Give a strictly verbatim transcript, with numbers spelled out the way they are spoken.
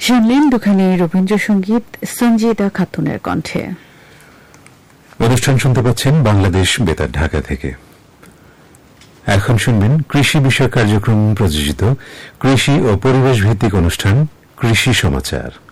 শুনলেন দুখানি রবীন্দ্রসঙ্গীত সঞ্জিদা খাতুনের কণ্ঠে। অনুষ্ঠান শুনতে পাচ্ছেন বাংলাদেশ বেতার ঢাকা থেকে। এখন শুনবেন কৃষি বিষয়ক কার্যক্রম প্রযোজিত কৃষি ও পরিবেশ ভিত্তিক অনুষ্ঠান কৃষি সমাচার।